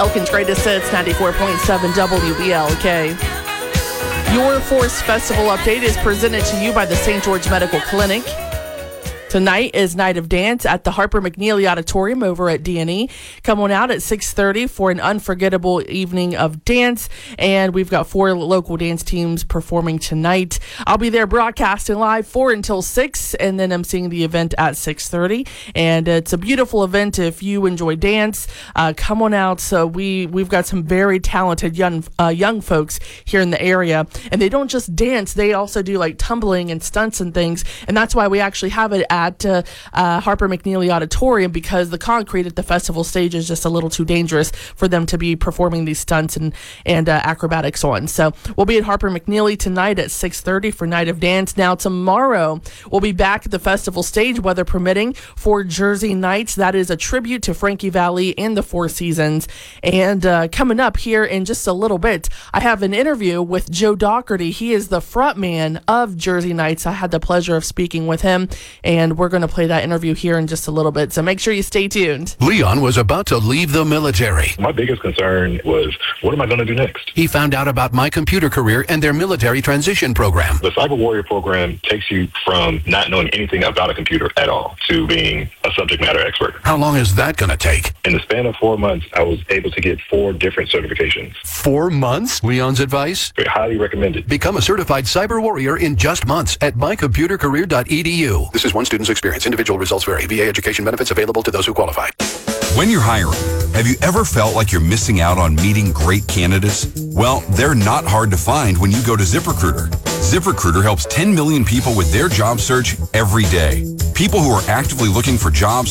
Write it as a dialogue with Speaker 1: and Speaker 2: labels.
Speaker 1: Elkin's Greatest Hits, 94.7 WBLK. Your Force Festival update is presented to you by the St. George Medical Clinic. Tonight is Night of Dance at the Harper McNeely Auditorium over at D&E. Come on out at 6:30 for an unforgettable evening of dance. And we've got 4 local dance teams performing tonight. I'll be there broadcasting live 4 until 6, and then I'm seeing the event at 6:30. And it's a beautiful event. If you enjoy dance, come on out. So we've got some very talented young folks here in the area. And they don't just dance. They also do like tumbling and stunts and things. And that's why we actually have it at Harper McNeely Auditorium, because the concrete at the festival stage is just a little too dangerous for them to be performing these stunts and acrobatics on. So we'll be at Harper McNeely tonight at 6:30 for Night of Dance. Now tomorrow we'll be back at the festival stage, weather permitting, for Jersey Nights. That is a tribute to Frankie Valli and the Four Seasons. And coming up here in just a little bit, I have an interview with Joe Dougherty. He is the front man of Jersey Nights. I had the pleasure of speaking with him, and we're going to play that interview here in just a little bit, so make sure you stay tuned.
Speaker 2: Leon was about to leave the military.
Speaker 3: My biggest concern was, what am I going to do next?
Speaker 2: He found out about My Computer Career and their military transition program.
Speaker 3: The Cyber Warrior program takes you from not knowing anything about a computer at all to being a subject matter expert.
Speaker 2: How long is that going to take?
Speaker 3: In the span of 4 months, I was able to get 4 different certifications.
Speaker 2: 4 months? Leon's advice?
Speaker 3: Very highly recommended.
Speaker 2: Become a certified cyber warrior in just months at mycomputercareer.edu. This is one student's experience. Individual results vary. VA education benefits available to those who qualify.
Speaker 4: When you're hiring, have you ever felt like you're missing out on meeting great candidates? Well, they're not hard to find when you go to ZipRecruiter. ZipRecruiter helps 10 million people with their job search every day. People who are actively looking for jobs